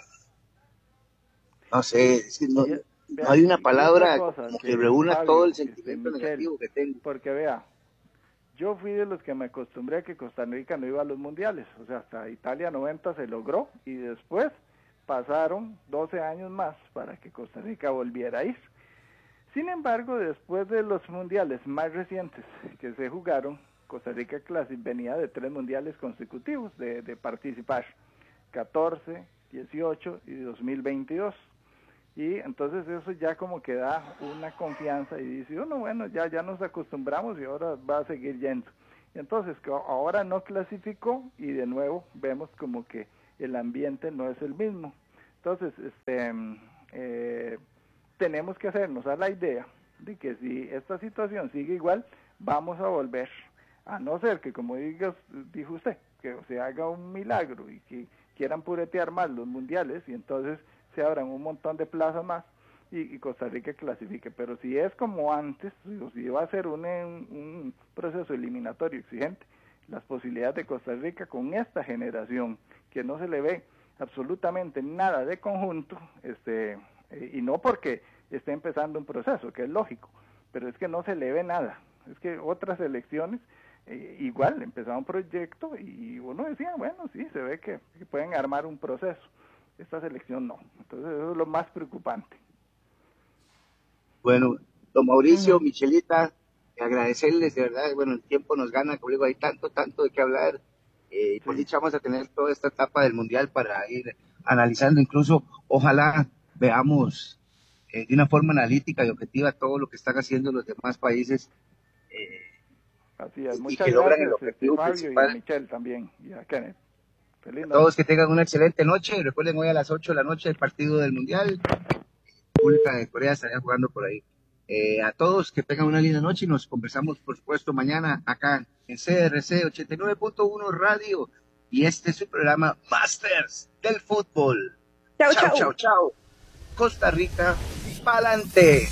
no sé, es que no, no hay una palabra como que, que reúna Fabio, todo el sentimiento este, negativo Michel, que tengo. Porque vea, yo fui de los que me acostumbré a que Costa Rica no iba a los mundiales, o sea, hasta Italia noventa se logró y después pasaron doce años más para que Costa Rica volviera a ir. Sin embargo, después de los mundiales más recientes que se jugaron, Costa Rica venía de tres mundiales consecutivos de, de participar, catorce, dieciocho y dos mil veintidós. Y entonces eso ya como que da una confianza y dice uno, bueno, ya, ya nos acostumbramos y ahora va a seguir yendo. Entonces, que ahora no clasificó y de nuevo vemos como que el ambiente no es el mismo. Entonces, este, eh, tenemos que hacernos a la idea de que si esta situación sigue igual, vamos a volver, a no ser que, como digas, dijo usted, que se haga un milagro y que quieran puretear más los mundiales y entonces se abran un montón de plazas más y, y Costa Rica clasifique. Pero si es como antes, o si va a ser un, un proceso eliminatorio exigente, las posibilidades de Costa Rica con esta generación, que no se le ve absolutamente nada de conjunto, este, eh, y no porque esté empezando un proceso, que es lógico, pero es que no se le ve nada. Es que otras elecciones eh, igual empezaron un proyecto y uno decía, bueno, sí, se ve que, que pueden armar un proceso. Esta selección no. Entonces eso es lo más preocupante. Bueno, don Mauricio, uh-huh. Michelita, agradecerles, de verdad, bueno, el tiempo nos gana, como digo, hay tanto, tanto de qué hablar, eh, y por dicha vamos a tener toda esta etapa del Mundial para ir analizando, incluso, ojalá veamos eh, de una forma analítica y objetiva todo lo que están haciendo los demás países. Eh, Así es, muchas gracias, este, Fabio y a Michelle también, y a Kenneth. Feliz noche. Todos que tengan una excelente noche, recuerden hoy a las ocho de la noche el partido del Mundial, República de Corea estaría jugando por ahí. Eh, a todos que tengan una linda noche y nos conversamos por supuesto mañana acá en C R C ochenta y nueve punto uno Radio y este es su programa Masters del Fútbol. Chao, chao, chao, chao, chao. Costa Rica, pa'lante.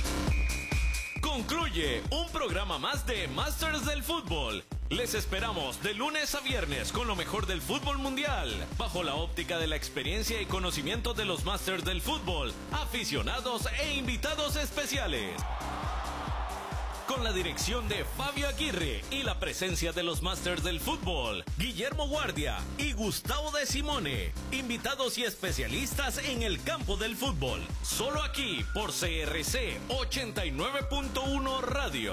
Concluye un programa más de Masters del Fútbol. Les esperamos de lunes a viernes con lo mejor del fútbol mundial, bajo la óptica de la experiencia y conocimiento de los Masters del Fútbol, aficionados e invitados especiales. Con la dirección de Fabio Aguirre y la presencia de los Masters del Fútbol, Guillermo Guardia y Gustavo de Simone, invitados y especialistas en el campo del fútbol, solo aquí por C R C ochenta y nueve punto uno Radio.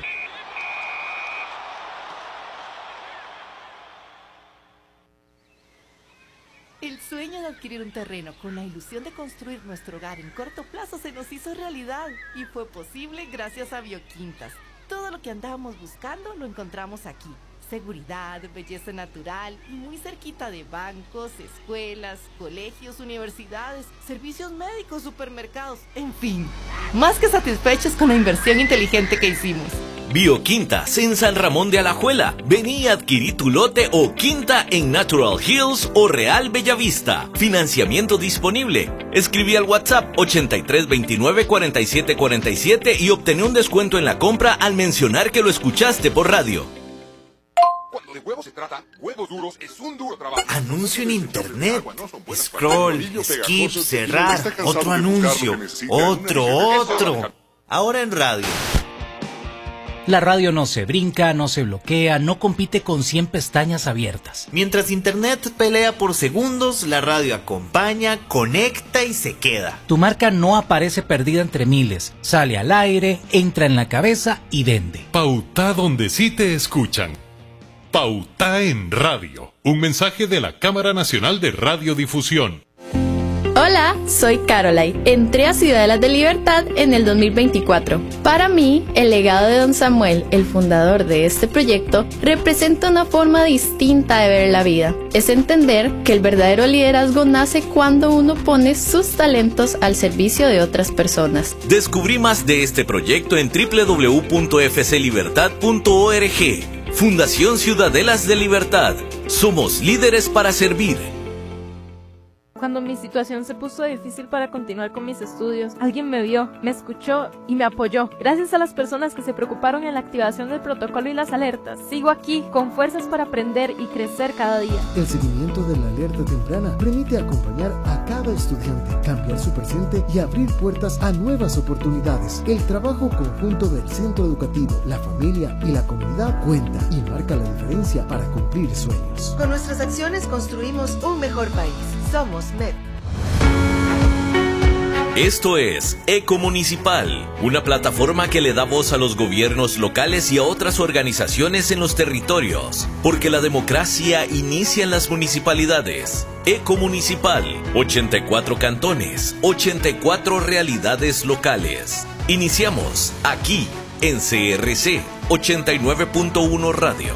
El sueño de adquirir un terreno con la ilusión de construir nuestro hogar en corto plazo se nos hizo realidad y fue posible gracias a Bioquintas. Todo lo que andábamos buscando lo encontramos aquí. Seguridad, belleza natural y muy cerquita de bancos, escuelas, colegios, universidades, servicios médicos, supermercados, en fin. Más que satisfechos con la inversión inteligente que hicimos. Bioquintas en San Ramón de Alajuela. Vení a adquirir tu lote o quinta en Natural Hills o Real Bellavista. Financiamiento disponible. Escribí al WhatsApp ochenta y tres veintinueve cuarenta y siete cuarenta y siete y obtené un descuento en la compra al mencionar que lo escuchaste por radio. Cuando de huevos se trata, Huevos Duros es un duro trabajo. Anuncio en internet. Scroll, skip, cerrar. Otro anuncio. Otro, otro. Ahora en radio. La radio no se brinca, no se bloquea, no compite con cien pestañas abiertas. Mientras internet pelea por segundos, la radio acompaña, conecta y se queda. Tu marca no aparece perdida entre miles, sale al aire, entra en la cabeza y vende. Pauta donde sí te escuchan. Pauta en radio. Un mensaje de la Cámara Nacional de Radiodifusión. Hola, soy Caroline. Entré a Ciudadelas de Libertad en el dos mil veinticuatro. Para mí, el legado de don Samuel, el fundador de este proyecto, representa una forma distinta de ver la vida. Es entender que el verdadero liderazgo nace cuando uno pone sus talentos al servicio de otras personas. Descubrí más de este proyecto en doble u doble u doble u punto f c libertad punto org. Fundación Ciudadelas de Libertad. Somos líderes para servir. Cuando mi situación se puso difícil para continuar con mis estudios, alguien me vio, me escuchó y me apoyó. Gracias a las personas que se preocuparon en la activación del protocolo y las alertas, sigo aquí con fuerzas para aprender y crecer cada día. El seguimiento de la alerta temprana permite acompañar a cada estudiante, cambiar su presente y abrir puertas a nuevas oportunidades. El trabajo conjunto del centro educativo, la familia y la comunidad cuenta y marca la diferencia para cumplir sueños. Con nuestras acciones construimos un mejor país. Somos M E D. Esto es Ecomunicipal, una plataforma que le da voz a los gobiernos locales y a otras organizaciones en los territorios, porque la democracia inicia en las municipalidades. Ecomunicipal, ochenta y cuatro cantones, ochenta y cuatro realidades locales. Iniciamos aquí en C R C ochenta y nueve punto uno Radio.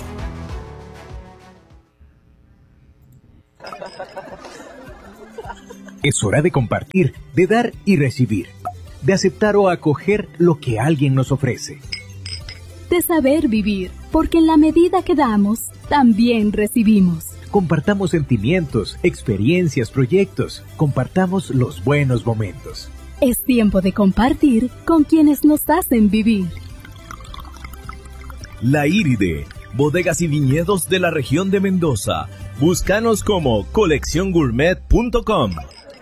Es hora de compartir, de dar y recibir, de aceptar o acoger lo que alguien nos ofrece. De saber vivir, porque en la medida que damos, también recibimos. Compartamos sentimientos, experiencias, proyectos. Compartamos los buenos momentos. Es tiempo de compartir con quienes nos hacen vivir. La Iride, bodegas y viñedos de la región de Mendoza. Búscanos como colección gourmet punto com.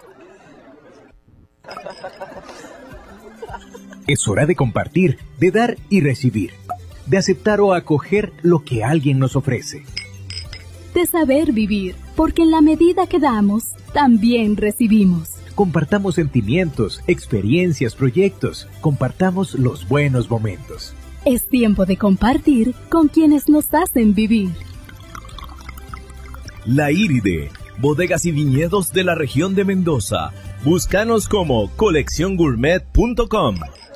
Es hora de compartir, de dar y recibir, de aceptar o acoger lo que alguien nos ofrece. De saber vivir, porque en la medida que damos, también recibimos. Compartamos sentimientos, experiencias, proyectos. Compartamos los buenos momentos. Es tiempo de compartir con quienes nos hacen vivir. La Iride, bodegas y viñedos de la región de Mendoza. Búscanos como colección gourmet punto com.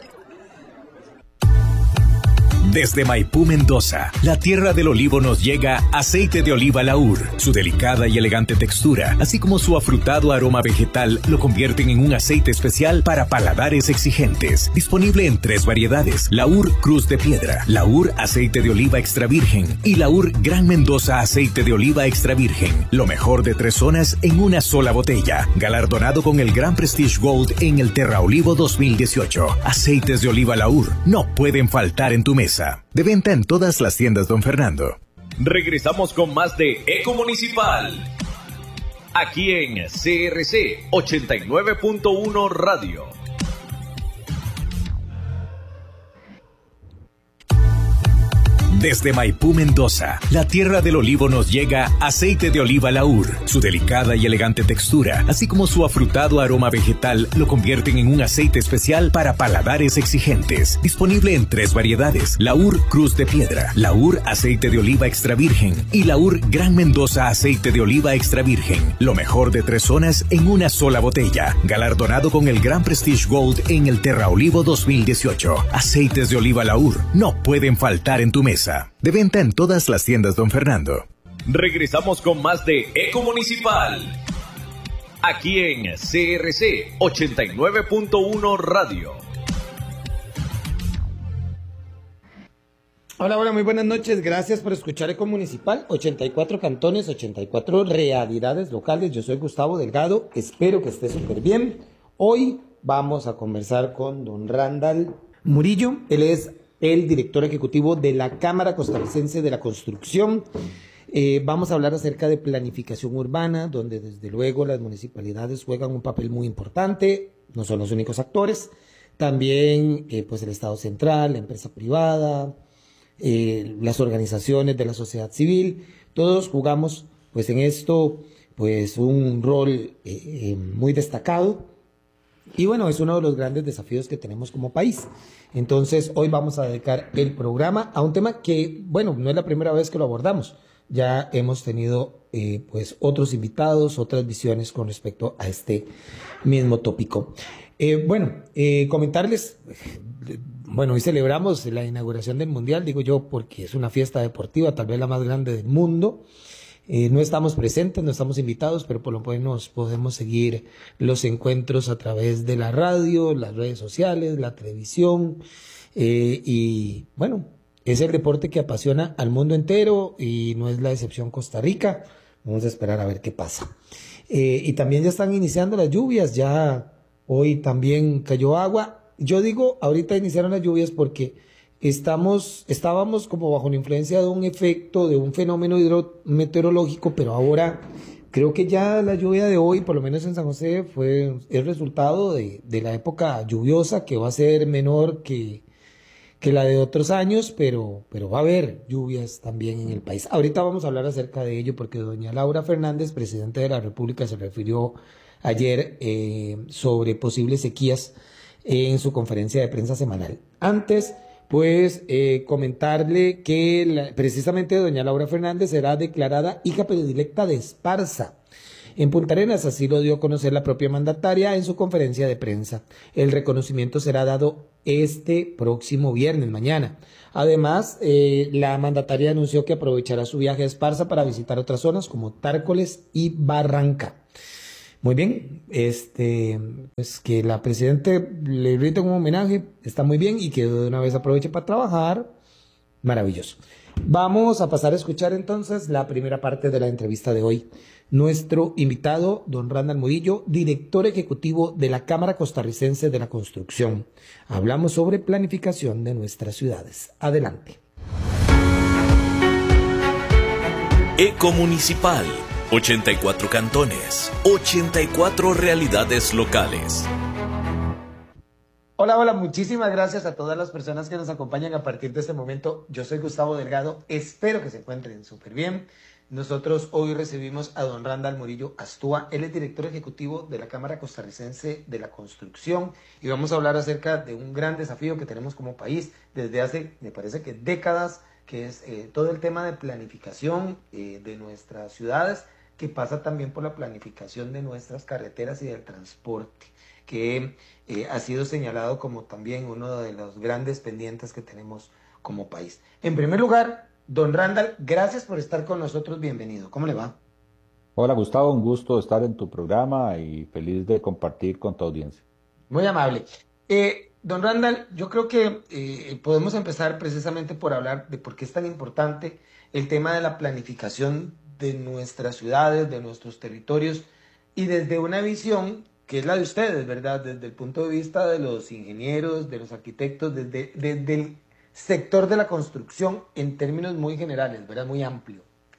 Desde Maipú, Mendoza, la tierra del olivo, nos llega aceite de oliva Laur. Su delicada y elegante textura, así como su afrutado aroma vegetal, lo convierten en un aceite especial para paladares exigentes. Disponible en tres variedades: Laur Cruz de Piedra, Laur Aceite de Oliva Extra Virgen y Laur Gran Mendoza Aceite de Oliva Extra Virgen. Lo mejor de tres zonas en una sola botella. Galardonado con el Gran Prestige Gold en el Terra Olivo dos mil dieciocho. Aceites de oliva Laur no pueden faltar en tu mesa. De venta en todas las tiendas Don Fernando. Regresamos con más de Ecomunicipal. Aquí en C R C ochenta y nueve punto uno Radio. Desde Maipú, Mendoza, la tierra del olivo, nos llega aceite de oliva Laur. Su delicada y elegante textura, así como su afrutado aroma vegetal, lo convierten en un aceite especial para paladares exigentes. Disponible en tres variedades: Laur Cruz de Piedra, Laur Aceite de Oliva Extra Virgen y Laur Gran Mendoza Aceite de Oliva Extra Virgen. Lo mejor de tres zonas en una sola botella. Galardonado con el Gran Prestige Gold en el Terra Olivo dos mil dieciocho. Aceites de oliva Laur no pueden faltar en tu mesa. De venta en todas las tiendas Don Fernando. Regresamos con más de Ecomunicipal. Aquí en C R C ochenta y nueve punto uno Radio. Hola, hola, muy buenas noches. Gracias por escuchar Ecomunicipal. ochenta y cuatro cantones, ochenta y cuatro realidades locales. Yo soy Gustavo Delgado. Espero que esté súper bien. Hoy vamos a conversar con don Randall Murillo. Él es el director ejecutivo de la Cámara Costarricense de la Construcción. Eh, vamos a hablar acerca de planificación urbana, donde desde luego las municipalidades juegan un papel muy importante, no son los únicos actores, también eh, pues el Estado central, la empresa privada, eh, las organizaciones de la sociedad civil, todos jugamos pues en esto pues un rol eh, eh, muy destacado. Y bueno, es uno de los grandes desafíos que tenemos como país. Entonces, hoy vamos a dedicar el programa a un tema que, bueno, no es la primera vez que lo abordamos. Ya hemos tenido, eh, pues, otros invitados, otras visiones con respecto a este mismo tópico. Eh, bueno, eh, comentarles, bueno, hoy celebramos la inauguración del Mundial, digo yo, porque es una fiesta deportiva, tal vez la más grande del mundo. Eh, no estamos presentes, no estamos invitados, pero por lo menos podemos seguir los encuentros a través de la radio, las redes sociales, la televisión, eh, y bueno, es el deporte que apasiona al mundo entero y no es la excepción Costa Rica. Vamos a esperar a ver qué pasa. Eh, y también ya están iniciando las lluvias, ya hoy también cayó agua. Yo digo, ahorita iniciaron las lluvias porque Estamos, estábamos como bajo la influencia de un efecto, de un fenómeno hidrometeorológico, pero ahora creo que ya la lluvia de hoy, por lo menos en San José, fue el resultado de, de la época lluviosa, que va a ser menor que, que la de otros años, pero, pero va a haber lluvias también en el país. Ahorita vamos a hablar acerca de ello porque doña Laura Fernández, presidenta de la República, se refirió ayer eh, sobre posibles sequías en su conferencia de prensa semanal. Antes, pues, eh, comentarle que la, precisamente doña Laura Fernández será declarada hija predilecta de Esparza en Punta Arenas, así lo dio a conocer la propia mandataria en su conferencia de prensa. El reconocimiento será dado este próximo viernes, mañana. Además, eh, la mandataria anunció que aprovechará su viaje a Esparza para visitar otras zonas como Tárcoles y Barranca. Muy bien, este, pues que la presidente le rinde un homenaje, está muy bien, y que de una vez aproveche para trabajar, maravilloso. Vamos a pasar a escuchar entonces la primera parte de la entrevista de hoy. Nuestro invitado, don Randall Murillo, director ejecutivo de la Cámara Costarricense de la Construcción. Hablamos sobre planificación de nuestras ciudades. Adelante. Ecomunicipal, ochenta y cuatro cantones, ochenta y cuatro realidades locales. Hola, hola, muchísimas gracias a todas las personas que nos acompañan a partir de este momento. Yo soy Gustavo Delgado, espero que se encuentren súper bien. Nosotros hoy recibimos a don Randall Murillo Astúa, él es director ejecutivo de la Cámara Costarricense de la Construcción, y vamos a hablar acerca de un gran desafío que tenemos como país desde hace, me parece que décadas, que es eh, todo el tema de planificación eh, de nuestras ciudades, que pasa también por la planificación de nuestras carreteras y del transporte, que eh, ha sido señalado como también uno de los grandes pendientes que tenemos como país. En primer lugar, don Randall, gracias por estar con nosotros, bienvenido. ¿Cómo le va? Hola Gustavo, un gusto estar en tu programa y feliz de compartir con tu audiencia. Muy amable. Eh, don Randall, yo creo que eh, podemos empezar precisamente por hablar de por qué es tan importante el tema de la planificación de nuestras ciudades, de nuestros territorios, y desde una visión que es la de ustedes, ¿verdad? Desde el punto de vista de los ingenieros, de los arquitectos, desde, desde el sector de la construcción en términos muy generales, ¿verdad? Muy amplio.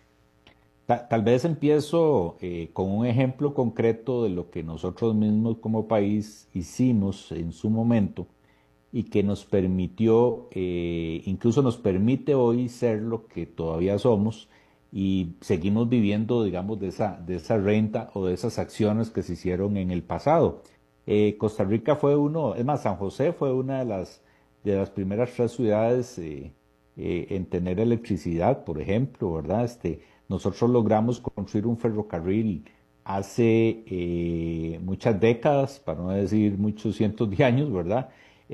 Tal, tal vez empiezo eh, con un ejemplo concreto de lo que nosotros mismos como país hicimos en su momento y que nos permitió, eh, incluso nos permite hoy ser lo que todavía somos y seguimos viviendo, digamos, de esa, de esa renta o de esas acciones que se hicieron en el pasado. Eh, Costa Rica fue uno, es más, San José fue una de las de las primeras tres ciudades eh, eh, en tener electricidad, por ejemplo, ¿verdad? Este, nosotros logramos construir un ferrocarril hace eh, muchas décadas, para no decir muchos cientos de años, ¿verdad?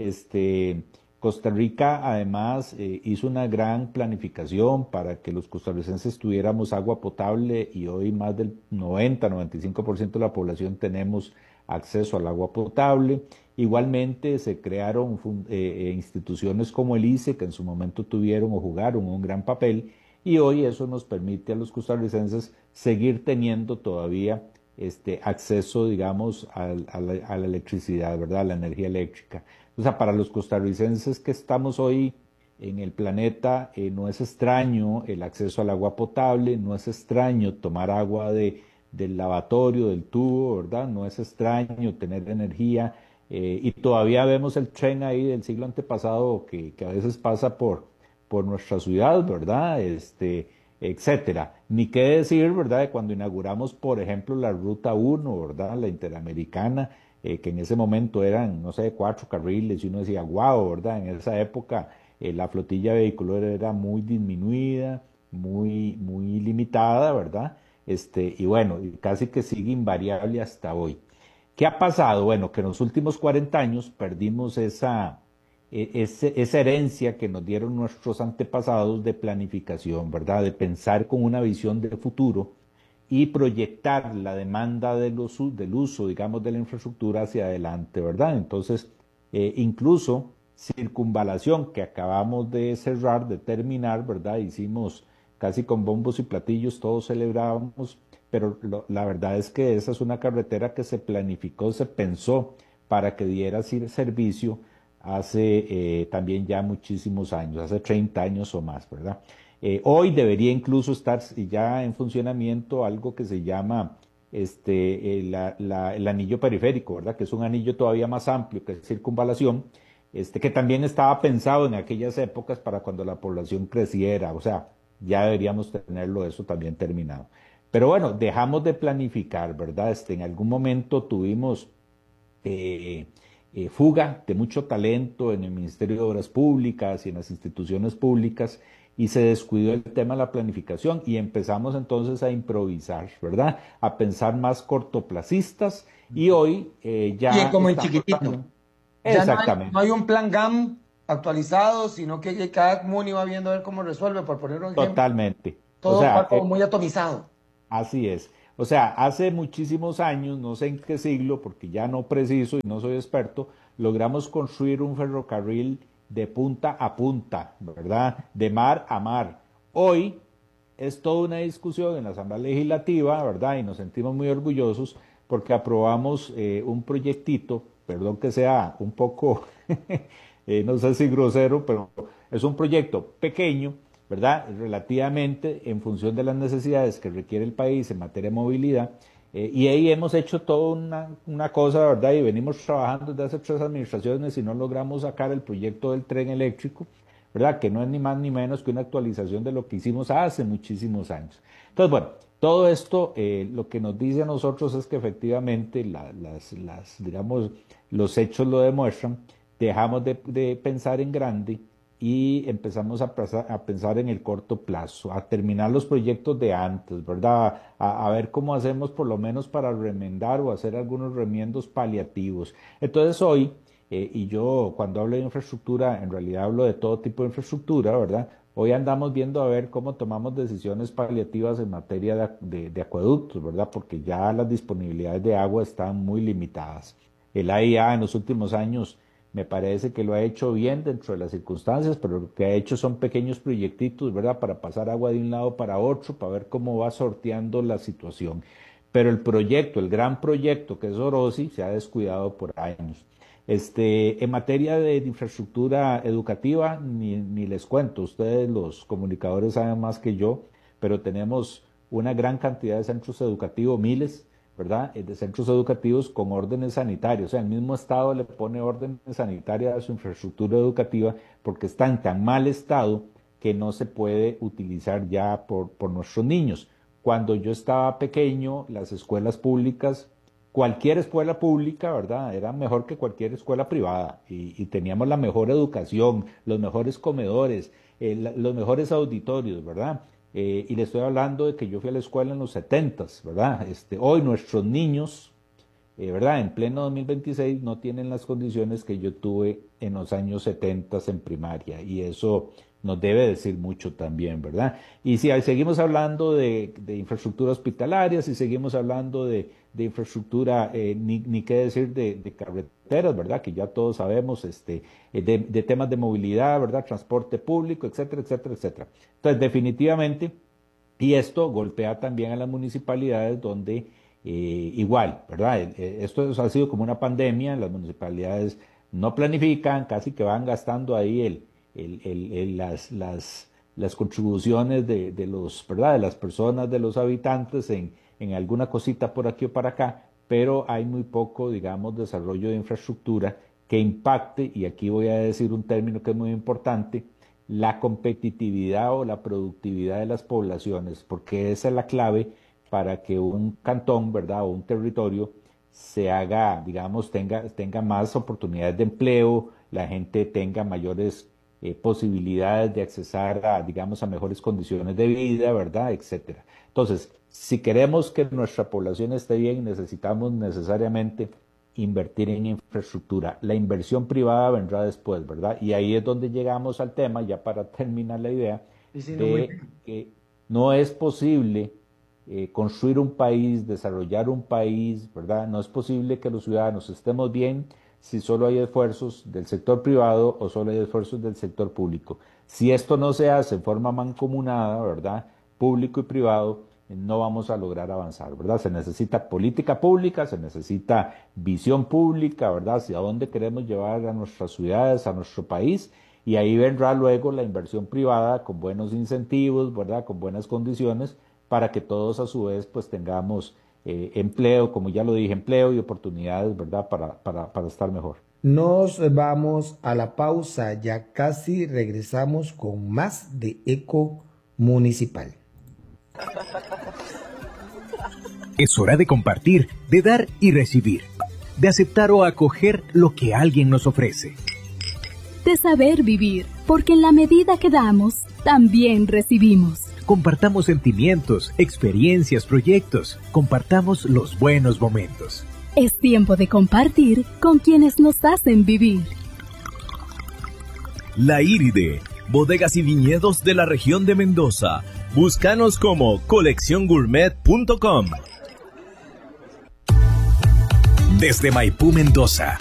Este, Costa Rica además eh, hizo una gran planificación para que los costarricenses tuviéramos agua potable y hoy más del noventa, noventa y cinco por ciento de la población tenemos acceso al agua potable. Igualmente se crearon eh, instituciones como el I C E, que en su momento tuvieron o jugaron un gran papel, y hoy eso nos permite a los costarricenses seguir teniendo todavía este acceso, digamos, a, a, la, a la electricidad, ¿verdad? A la energía eléctrica. O sea, para los costarricenses que estamos hoy en el planeta, eh, no es extraño el acceso al agua potable, no es extraño tomar agua de, del lavatorio, del tubo, ¿verdad? No es extraño tener energía. Eh, y todavía vemos el tren ahí del siglo antepasado que, que a veces pasa por, por nuestra ciudad, ¿verdad? Este, etcétera. Ni qué decir, ¿verdad? De cuando inauguramos, por ejemplo, la Ruta uno, ¿verdad? La Interamericana, eh, que en ese momento eran, no sé, cuatro carriles, y uno decía, wow, ¿verdad? En esa época eh, la flotilla vehicular era muy disminuida, muy, muy limitada, ¿verdad? Este, y bueno, casi que sigue invariable hasta hoy. ¿Qué ha pasado? Bueno, que en los últimos cuarenta años perdimos esa, ese, esa herencia que nos dieron nuestros antepasados de planificación, ¿verdad? De pensar con una visión de futuro y proyectar la demanda de los, del uso, digamos, de la infraestructura hacia adelante, ¿verdad? Entonces, eh, incluso Circunvalación, que acabamos de cerrar, de terminar, ¿verdad? Hicimos casi con bombos y platillos, todos celebrábamos, pero lo, la verdad es que esa es una carretera que se planificó, se pensó para que diera servicio hace eh, también ya muchísimos años, hace treinta años o más, ¿verdad? Eh, hoy debería incluso estar ya en funcionamiento algo que se llama este, eh, la, la, el anillo periférico, ¿verdad? Que es un anillo todavía más amplio que Circunvalación, este, que también estaba pensado en aquellas épocas para cuando la población creciera, o sea, ya deberíamos tenerlo eso también terminado. Pero bueno, dejamos de planificar, ¿verdad? Este, en algún momento tuvimos eh, eh, fuga de mucho talento en el Ministerio de Obras Públicas y en las instituciones públicas, y se descuidó el tema de la planificación y empezamos entonces a improvisar, ¿verdad? A pensar más cortoplacistas, y hoy eh, ya... Y como en chiquitito. Exactamente. Ya no hay, no hay un plan G A M actualizado, sino que cada comuna va viendo a ver cómo resuelve, por poner un ejemplo. Totalmente. Todo o sea, está como eh, muy atomizado. Así es. O sea, hace muchísimos años, no sé en qué siglo, porque ya no preciso y no soy experto, logramos construir un ferrocarril de punta a punta, ¿verdad? De mar a mar. Hoy es toda una discusión en la Asamblea Legislativa, ¿verdad? Y nos sentimos muy orgullosos porque aprobamos eh, un proyectito, perdón que sea un poco, eh, no sé si grosero, pero es un proyecto pequeño, ¿verdad? Relativamente en función de las necesidades que requiere el país en materia de movilidad. Eh, y ahí hemos hecho toda una, una cosa, ¿verdad? Y venimos trabajando desde hace tres administraciones y no logramos sacar el proyecto del tren eléctrico, ¿verdad? Que no es ni más ni menos que una actualización de lo que hicimos hace muchísimos años. Entonces, bueno, todo esto eh, lo que nos dice a nosotros es que efectivamente la, las, las, digamos, los hechos lo demuestran, dejamos de, de pensar en grande y empezamos a, a pensar en el corto plazo, a terminar los proyectos de antes, ¿verdad? A, a ver cómo hacemos por lo menos para remendar o hacer algunos remiendos paliativos. Entonces hoy, eh, y yo cuando hablo de infraestructura, en realidad hablo de todo tipo de infraestructura, ¿verdad? Hoy andamos viendo a ver cómo tomamos decisiones paliativas en materia de, de, de acueductos, ¿verdad? Porque ya las disponibilidades de agua están muy limitadas. El A I A en los últimos años me parece que lo ha hecho bien dentro de las circunstancias, pero lo que ha hecho son pequeños proyectitos, ¿verdad? Para pasar agua de un lado para otro, para ver cómo va sorteando la situación. Pero el proyecto, el gran proyecto que es Orosi, se ha descuidado por años. Este, en materia de infraestructura educativa, ni, ni les cuento, ustedes los comunicadores saben más que yo, pero tenemos una gran cantidad de centros educativos, miles, ¿verdad? De centros educativos con órdenes sanitarios. O sea, el mismo Estado le pone órdenes sanitarias a su infraestructura educativa porque está en tan mal estado que no se puede utilizar ya por, por nuestros niños. Cuando yo estaba pequeño, las escuelas públicas, cualquier escuela pública, ¿verdad? Era mejor que cualquier escuela privada y, y teníamos la mejor educación, los mejores comedores, eh, la, los mejores auditorios, ¿verdad? Eh, y le estoy hablando de que yo fui a la escuela en los setentas, ¿verdad? Este, hoy nuestros niños, eh, ¿verdad? En pleno dos mil veintiséis no tienen las condiciones que yo tuve en los años setentas en primaria, y eso nos debe decir mucho también, ¿verdad? Y si seguimos hablando de, de infraestructura hospitalaria, si seguimos hablando de, de infraestructura, eh, ni, ni qué decir de, de carreteras, ¿verdad? Que ya todos sabemos, este, de, de temas de movilidad, ¿verdad? Transporte público, etcétera, etcétera, etcétera. Entonces, definitivamente, y esto golpea también a las municipalidades donde eh, igual, ¿verdad? Esto ha sido como una pandemia, las municipalidades no planifican, casi que van gastando ahí el El, el, el, las, las, las contribuciones de, de, los, ¿verdad? de las personas, de los habitantes en, en alguna cosita por aquí o para acá, pero hay muy poco, digamos, desarrollo de infraestructura que impacte, y aquí voy a decir un término que es muy importante, la competitividad o la productividad de las poblaciones, porque esa es la clave para que un cantón, ¿verdad? o un territorio se haga, digamos, tenga, tenga más oportunidades de empleo, la gente tenga mayores Eh, posibilidades de accesar a, digamos, a mejores condiciones de vida, ¿verdad? Etcétera. Entonces, si queremos que nuestra población esté bien, necesitamos necesariamente invertir en infraestructura. La inversión privada vendrá después, ¿verdad? Y ahí es donde llegamos al tema, ya para terminar la idea, de que no es posible eh, construir un país, desarrollar un país, ¿verdad? No es posible que los ciudadanos estemos bien si solo hay esfuerzos del sector privado o solo hay esfuerzos del sector público. Si esto no se hace en forma mancomunada, ¿verdad? Público y privado, no vamos a lograr avanzar, ¿verdad? Se necesita política pública, se necesita visión pública, ¿verdad? Hacia dónde queremos llevar a nuestras ciudades, a nuestro país, y ahí vendrá luego la inversión privada con buenos incentivos, ¿verdad? Con buenas condiciones, para que todos a su vez pues tengamos Eh, empleo, como ya lo dije, empleo y oportunidades, ¿verdad? Para, para, para estar mejor. Nos vamos a la pausa, ya casi regresamos con más de Eco Municipal. Es hora de compartir, de dar y recibir, de aceptar o acoger lo que alguien nos ofrece. De saber vivir, porque en la medida que damos, también recibimos. Compartamos sentimientos, experiencias, proyectos. Compartamos los buenos momentos. Es tiempo de compartir con quienes nos hacen vivir. La Iride, bodegas y viñedos de la región de Mendoza. Búscanos como colección gourmet punto com. Desde Maipú, Mendoza,